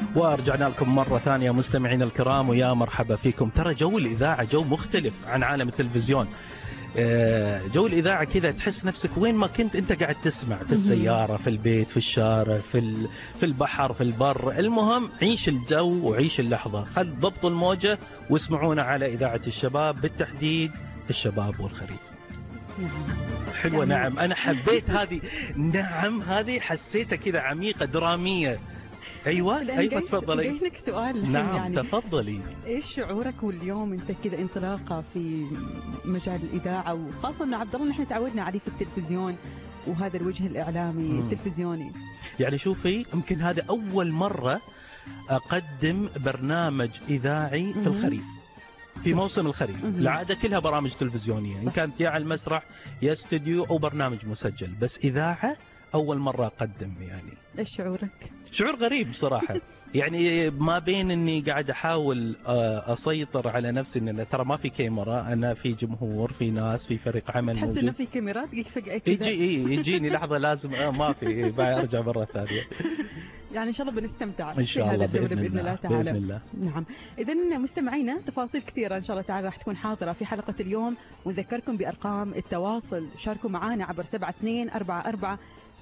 ورجعنا لكم مرة ثانية مستمعين الكرام، ويا مرحبا فيكم. ترى جو الإذاعة جو مختلف عن عالم التلفزيون. جو الإذاعة كذا تحس نفسك وين ما كنت أنت قاعد تسمع، في السيارة، في البيت، في الشارع، في البحر، في البر. المهم عيش الجو وعيش اللحظة. خل ضبطوا الموجة واسمعونا على إذاعة الشباب، بالتحديد الشباب والخريف. حلوة. نعم أنا حبيت هذه. نعم هذه حسيتها كذا عميقة درامية. ايوه تفضلي. لك سؤال. نعم يعني تفضلي. ايش شعورك واليوم انت كذا انطلاقه في مجال الاذاعه، وخاصه ان عبد الله نحن تعودنا عليه في التلفزيون وهذا الوجه الاعلامي التلفزيوني؟ يعني شوفي، يمكن هذا اول مره اقدم برنامج اذاعي في الخريف، في موسم الخريف. العاده كلها برامج تلفزيونيه، ان كانت يا على المسرح يا استوديو او برنامج مسجل، بس اذاعه اول مره اقدم. يعني ايش شعورك؟ شعور غريب بصراحه. يعني ما بين اني قاعد احاول اسيطر على نفسي، ان ترى ما في كاميرا، انا في جمهور، في ناس، في فريق عمل تحس انه في كاميرات فجاه كذا يجيني لحظه لازم ما في ارجع مره ثانيه. يعني ان شاء الله بنستمتع ان شاء الله بإذن الله تعالى. بإذن الله. نعم. اذا مستمعينا تفاصيل كثيره ان شاء الله تعالى راح تكون حاضره في حلقه اليوم، ونذكركم بارقام التواصل. شاركوا معنا عبر 7244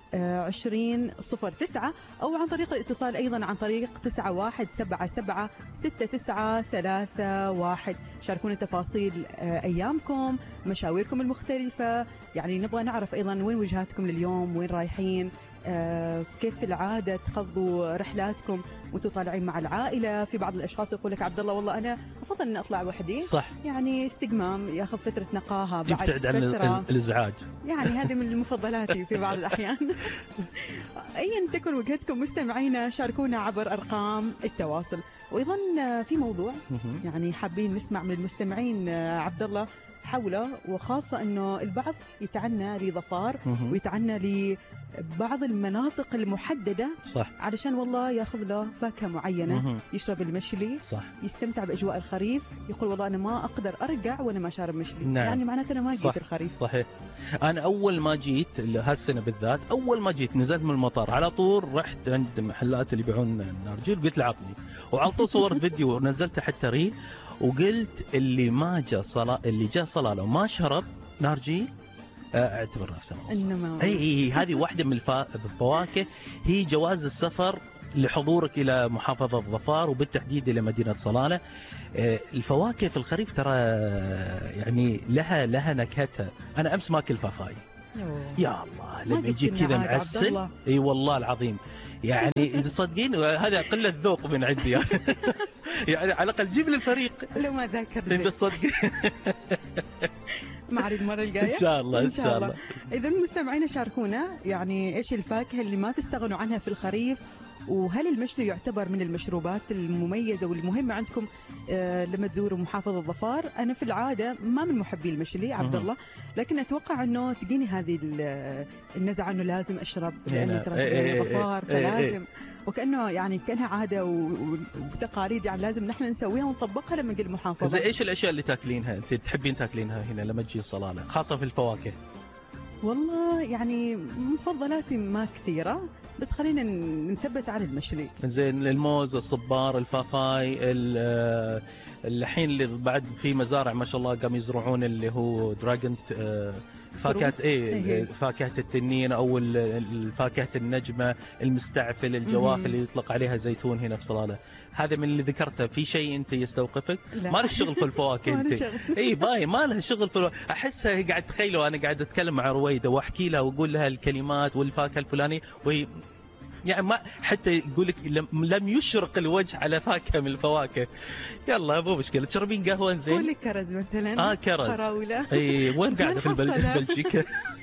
2009 أو عن طريق الاتصال أيضا عن طريق 9177 6931. شاركونا تفاصيل أيامكم، مشاويركم المختلفة. يعني نبغى نعرف أيضا وين وجهاتكم لليوم، وين رايحين، كيف العادة تقضوا رحلاتكم وانتم طالعين مع العائلة. في بعض الأشخاص يقول لك عبد الله والله أنا أفضل أن أطلع وحدي، صح، يعني استجمام، ياخذ فترة نقاهة، بعد يبتعد عن الإزعاج. يعني هذه من مفضلاتي في بعض الأحيان. أيا تكن وجهتكم مستمعينا، شاركونا عبر أرقام التواصل. وأيضا في موضوع يعني حابين نسمع من المستمعين عبد الله حوله، وخاصة أنه البعض يتعنى لظفار ويتعنى لبعض المناطق المحددة، صح، علشان والله ياخذ له فاكهة معينة، يشرب المشلي، صح، يستمتع بأجواء الخريف، يقول والله أنا ما أقدر أرجع وأنا ما شارب مشلي. نعم. يعني معناته أنا ما جيت الخريف. صحيح. أنا أول ما جيت هالسنة بالذات، أول ما جيت نزلت من المطار على طول رحت عند محلات اللي يبيعون النارجيل، قلت له عطني، وعلى طول صورت فيديو ونزلته حتى ريل، وقلت اللي ما جاء صلاة، اللي جاء صلاة وما شرب نارجيل اعتبر نفسه ما. اي هذه واحده من الفواكه، هي جواز السفر لحضورك الى محافظه ظفار وبالتحديد الى مدينه صلالة. الفواكه في الخريف ترى يعني لها نكهتها. انا امس ماكل فافاي، يا الله لما يجي كذا معسل، اي والله العظيم. يعني صدقين هذا قله ذوق من عندي. يعني على الاقل جيب لي الفريق لو ما ذاكر انت صدق. معي المره الجايه ان شاء الله. ان شاء الله. اذا مستمعينا شاركونا، يعني ايش الفاكهه اللي ما تستغنوا عنها في الخريف، وهل المشلي يعتبر من المشروبات المميزة والمهمة عندكم لما تزوروا محافظة ظفار؟ أنا في العادة ما من محبي المشلي عبد الله، لكن أتوقع أنه تجيني هذه النزعة أنه لازم أشرب لأنه ترى ظفار فلازم، وكأنه يعني كأنها عادة وتقاليد، يعني لازم نحن نسويها ونطبقها لما نجي المحافظة. إذا إيش الأشياء اللي تاكلينها أنت تحبين تاكلينها هنا لما تجي صلالة، خاصة في الفواكه؟ والله يعني مفضلاتي ما كثيرة، بس خلينا نثبت على المشلي. زين، الموز، الصبار، الفافاي، الحين اللي بعد في مزارع ما شاء الله قام يزرعون اللي هو دراجون فاكهة فاكهة التنين او الفاكهة النجمة، المستعفل، الجواف اللي يطلق عليها زيتون هنا في صلالة. هذا من اللي ذكرته. في شيء انت يستوقفك؟ ما لك شغل في الفواكه انت. اي باي ما لها شغل في احسها هي قاعد تخيله انا قاعد اتكلم مع رويده واحكي لها واقول لها الكلمات والفاكهه الفلانيه، وهي يعني ما حتى يقول لك لم يشرق الوجه على فاكهه من الفواكه. يلا مو مشكله. تشربين قهوه؟ زين. قولي كرز مثلا. كرز. فراوله. اي وين قاعده في بلجيكا؟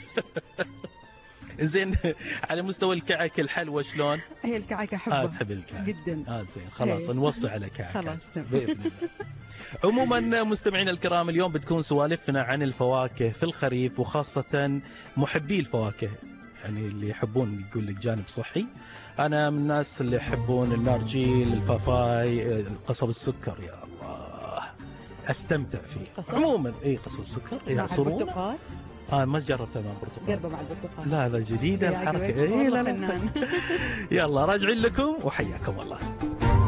زين، على مستوى الكعك الحلوى شلون؟ هي الكعك احبها. تحب الكعك جدا. زين خلاص نوصي على كعك. خلاص باذن الله. عموما مستمعينا الكرام، اليوم بتكون سوالفنا عن الفواكه في الخريف، وخاصه محبي الفواكه، يعني اللي يحبون يقول لك جانب صحي. انا من الناس اللي يحبون النارجيل، الفافاي، قصب السكر، يا الله استمتع فيه. عموما قصب السكر يعصرونه. ما جربتها مع البرتقال. قربه مع البرتقال. لا جديده الحركه. لا. يلا راجعين لكم وحياكم الله.